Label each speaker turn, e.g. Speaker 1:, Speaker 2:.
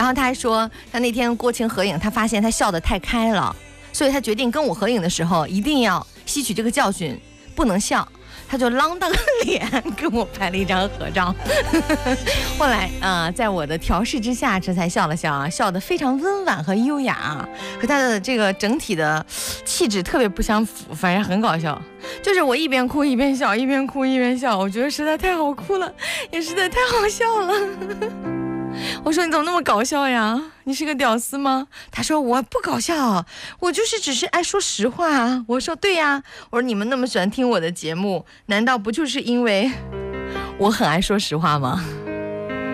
Speaker 1: 然后他还说，他那天郭晴合影，他发现他笑得太开了，所以他决定跟我合影的时候一定要吸取这个教训，不能笑。他就啷当个脸跟我拍了一张合照。后来在我的调试之下，这才笑了笑啊，笑得非常温婉和优雅啊，和他的这个整体的气质特别不相符，反正很搞笑。就是我一边哭一边笑，一边哭一边笑，我觉得实在太好哭了，也实在太好笑了。我说你怎么那么搞笑呀？你是个屌丝吗？他说我不搞笑，我只是爱说实话啊。我说对呀，我说你们那么喜欢听我的节目，难道不就是因为我很爱说实话吗？